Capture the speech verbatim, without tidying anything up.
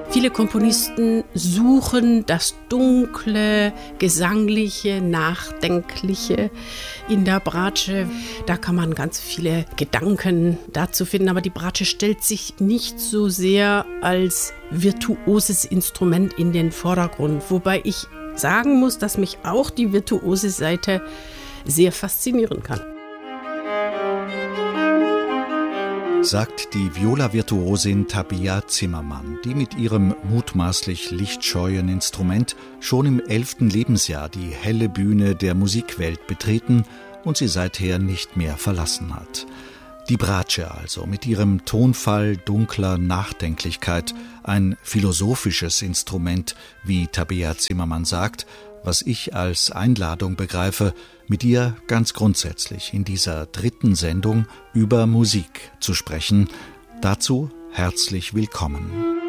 Viele Komponisten suchen das Dunkle, Gesangliche, Nachdenkliche in der Bratsche. Da kann man ganz viele Gedanken dazu finden, aber die Bratsche stellt sich nicht so sehr als virtuoses Instrument in den Vordergrund. Wobei ich sagen muss, dass mich auch die virtuose Seite sehr faszinieren kann. Sagt die Viola-Virtuosin Tabea Zimmermann, die mit ihrem mutmaßlich lichtscheuen Instrument schon im elften Lebensjahr die helle Bühne der Musikwelt betreten und sie seither nicht mehr verlassen hat. Die Bratsche also, mit ihrem Tonfall dunkler Nachdenklichkeit, ein philosophisches Instrument, wie Tabea Zimmermann sagt, was ich als Einladung begreife, mit ihr ganz grundsätzlich in dieser dritten Sendung über Musik zu sprechen. Dazu herzlich willkommen.